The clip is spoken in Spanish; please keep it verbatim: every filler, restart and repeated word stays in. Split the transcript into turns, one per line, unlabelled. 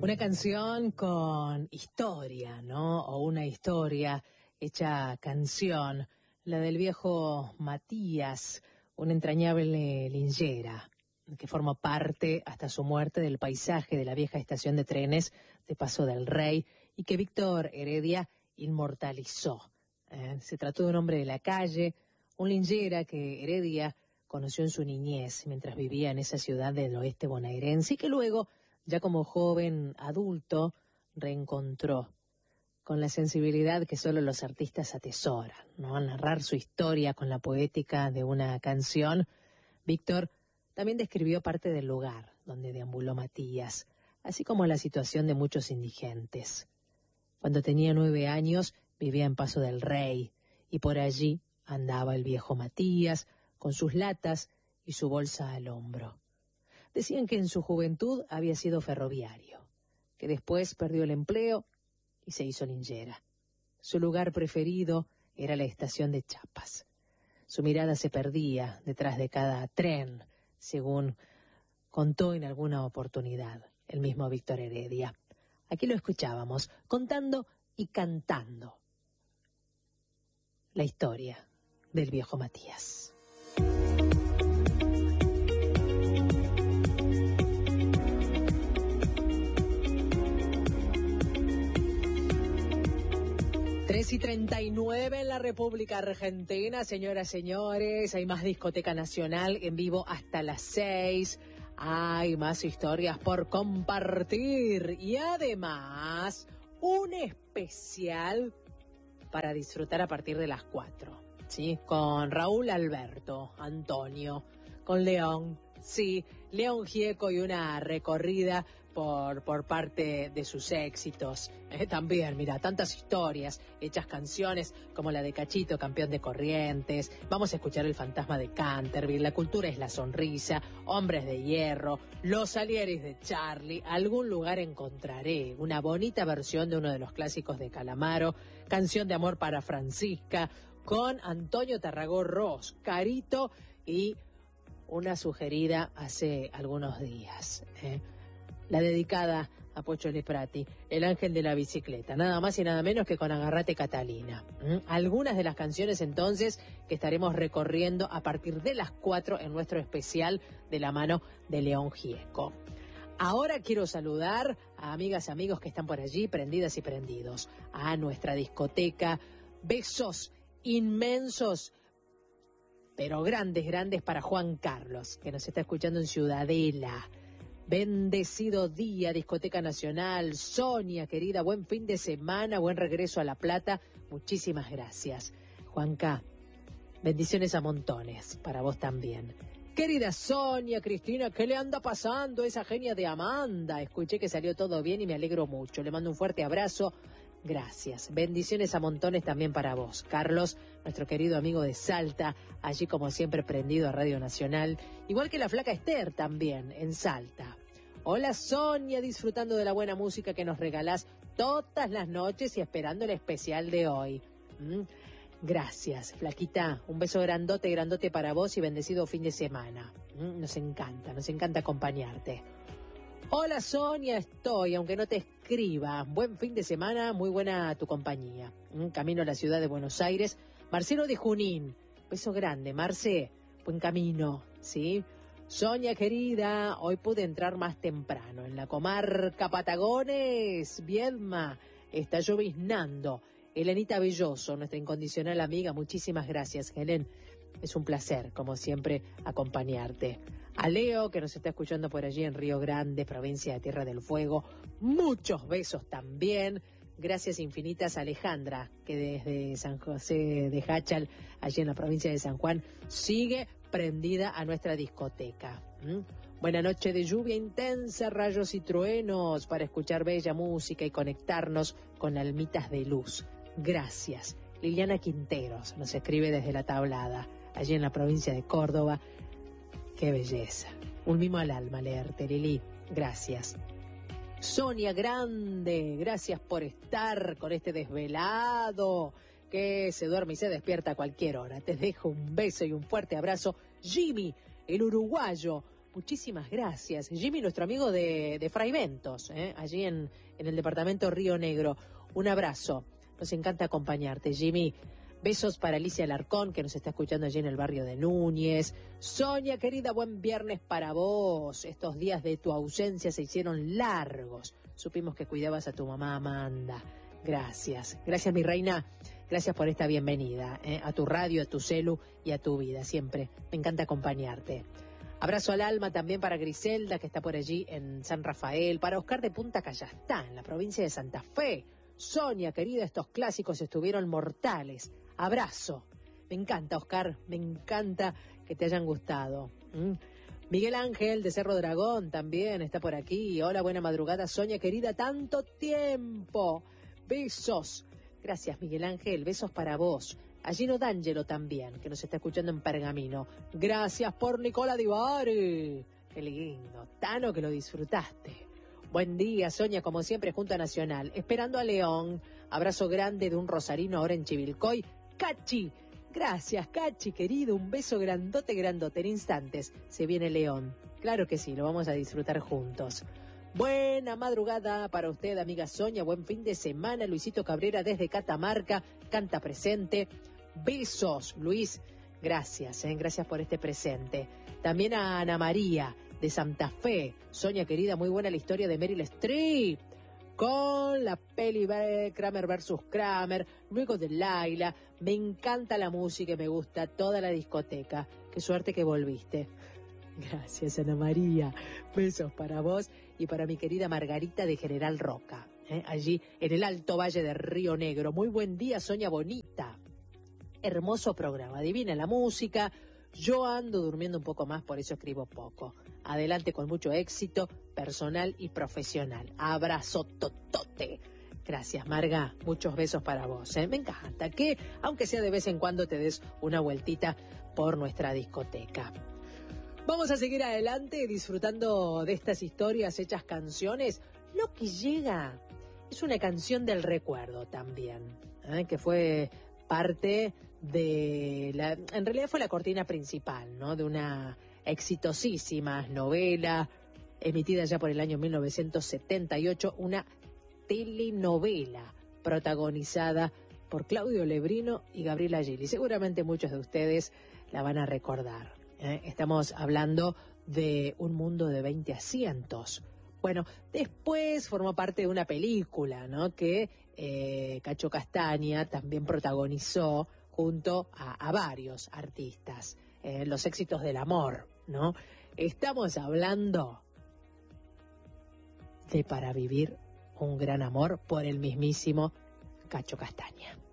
Una canción con historia, ¿no? O una historia hecha canción, la del viejo Matías, una entrañable lingera que forma parte hasta su muerte del paisaje de la vieja estación de trenes de Paso del Rey y que Víctor Heredia inmortalizó. Eh, se trató de un hombre de la calle, un lingera que Heredia conoció en su niñez mientras vivía en esa ciudad del oeste bonaerense y que luego, ya como joven adulto, reencontró con la sensibilidad que solo los artistas atesoran, ¿no? Al narrar su historia con la poética de una canción, Víctor también describió parte del lugar donde deambuló Matías, así como la situación de muchos indigentes. Cuando tenía nueve años vivía en Paso del Rey y por allí andaba el viejo Matías con sus latas y su bolsa al hombro. Decían que en su juventud había sido ferroviario, que después perdió el empleo y se hizo lingera. Su lugar preferido era la estación de Chiapas. Su mirada se perdía detrás de cada tren, según contó en alguna oportunidad el mismo Víctor Heredia. Aquí lo escuchábamos, contando y cantando la historia del viejo Matías. tres y treinta y nueve en la República Argentina, señoras, señores, hay más Discoteca Nacional en vivo hasta las seis, hay más historias por compartir y además un especial para disfrutar a partir de las cuatro, ¿sí? Con Raúl Alberto, Antonio, con León, sí, León Gieco y una recorrida por, por parte de sus éxitos. Eh, también, mira, tantas historias, hechas canciones como la de Cachito, campeón de Corrientes. Vamos a escuchar El fantasma de Canterville, La cultura es la sonrisa, Hombres de hierro, Los Salieris de Charlie, Algún lugar encontraré, una bonita versión de uno de los clásicos de Calamaro, Canción de amor para Francisca, con Antonio Tarragó Ross, Carito y una sugerida hace algunos días, ¿eh? La dedicada a Pocho Leprati, El ángel de la bicicleta, nada más y nada menos que con Agarrate Catalina. ¿Mm? Algunas de las canciones entonces que estaremos recorriendo a partir de las cuatro en nuestro especial de la mano de León Gieco. Ahora quiero saludar a amigas y amigos que están por allí, prendidas y prendidos, a nuestra discoteca. Besos inmensos, pero grandes, grandes para Juan Carlos, que nos está escuchando en Ciudadela. Bendecido día, Discoteca Nacional. Sonia, querida, buen fin de semana, buen regreso a La Plata. Muchísimas gracias. Juanca, bendiciones a montones, para vos también. Querida Sonia, Cristina, ¿qué le anda pasando a esa genia de Amanda? Escuché que salió todo bien y me alegro mucho. Le mando un fuerte abrazo. Gracias. Bendiciones a montones también para vos. Carlos, nuestro querido amigo de Salta, allí como siempre prendido a Radio Nacional. Igual que la flaca Esther también, en Salta. Hola Sonia, disfrutando de la buena música que nos regalás todas las noches y esperando el especial de hoy. ¿Mm? Gracias, flaquita. Un beso grandote, grandote para vos y bendecido fin de semana. ¿Mm? Nos encanta, nos encanta acompañarte. Hola Sonia, estoy, aunque no te escriba. Buen fin de semana, muy buena tu compañía. ¿Mm? Camino a la ciudad de Buenos Aires. Marcelo de Junín, beso grande, Marce, buen camino, ¿sí? Sonia querida, hoy pude entrar más temprano. En la comarca Patagones, Viedma, está lloviznando. Helenita Belloso, nuestra incondicional amiga, muchísimas gracias, Helen. Es un placer, como siempre, acompañarte. A Leo, que nos está escuchando por allí en Río Grande, provincia de Tierra del Fuego, muchos besos también. Gracias infinitas a Alejandra, que desde San José de Jáchal, allí en la provincia de San Juan, sigue prendida a nuestra discoteca. ¿Mm? Buena noche de lluvia intensa, rayos y truenos, para escuchar bella música y conectarnos con almitas de luz. Gracias. Liliana Quinteros nos escribe desde La Tablada, allí en la provincia de Córdoba. Qué belleza. Un mimo al alma leerte, Lili. Gracias. Sonia Grande, gracias por estar con este desvelado que se duerme y se despierta a cualquier hora. Te dejo un beso y un fuerte abrazo. Jimmy, el uruguayo, Muchísimas gracias. Jimmy, nuestro amigo de, de Fraiventos, ¿eh? allí en, en el departamento Río Negro. Un abrazo. Nos encanta acompañarte, Jimmy. Besos para Alicia Alarcón, que nos está escuchando allí en el barrio de Núñez. Sonia, querida, buen viernes para vos. Estos días de tu ausencia se hicieron largos. Supimos que cuidabas a tu mamá Amanda. Gracias. Gracias, mi reina. Gracias por esta bienvenida, ¿eh? a tu radio, a tu celu y a tu vida. Siempre me encanta acompañarte. Abrazo al alma también para Griselda, que está por allí en San Rafael. Para Oscar de Punta Callastá, en la provincia de Santa Fe. Sonia, querida, estos clásicos estuvieron mortales. Abrazo. Me encanta, Oscar, me encanta que te hayan gustado. ¿Mm? Miguel Ángel de Cerro Dragón también está por aquí. Hola, buena madrugada, Sonia, querida, tanto tiempo. Besos. Gracias, Miguel Ángel, besos para vos. A Gino D'Angelo también, que nos está escuchando en Pergamino. Gracias por Nicola Di Bari. Qué lindo. Tano, que lo disfrutaste. Buen día, Sonia, como siempre, junto a Nacional. Esperando a León. Abrazo grande de un rosarino ahora en Chivilcoy. Cachi. Gracias, Cachi, querido. Un beso grandote, grandote. En instantes se viene León. Claro que sí, lo vamos a disfrutar juntos. Buena madrugada para usted, amiga Sonia. Buen fin de semana. Luisito Cabrera desde Catamarca. Canta presente. Besos, Luis. Gracias, ¿eh? Gracias por este presente. También a Ana María de Santa Fe. Sonia, querida, muy buena la historia de Meryl Streep. Con la peli Kramer versus Kramer, luego de Laila. Me encanta la música y me gusta toda la discoteca. Qué suerte que volviste. Gracias, Ana María. Besos para vos y para mi querida Margarita de General Roca, ¿eh? allí en el Alto Valle de Río Negro. Muy buen día, Sonia Bonita. Hermoso programa, divina la música. Yo ando durmiendo un poco más, por eso escribo poco. Adelante con mucho éxito personal y profesional. Abrazo totote. Gracias, Marga. Muchos besos para vos, ¿eh? Me encanta que, aunque sea de vez en cuando, te des una vueltita por nuestra discoteca. Vamos a seguir adelante disfrutando de estas historias hechas canciones. Lo que llega es una canción del recuerdo también, ¿eh? que fue parte de la, en realidad fue la cortina principal, ¿no? de una exitosísima novela emitida ya por el año mil novecientos setenta y ocho, una telenovela protagonizada por Claudio Lebrino y Gabriela Gili. Seguramente muchos de ustedes la van a recordar. ¿eh? Estamos hablando de Un mundo de veinte asientos. Bueno, después formó parte de una película, ¿no? que eh, Cacho Castaña también protagonizó junto a, a varios artistas, eh, Los éxitos del amor, ¿no? Estamos hablando de Para vivir un gran amor por el mismísimo Cacho Castaña.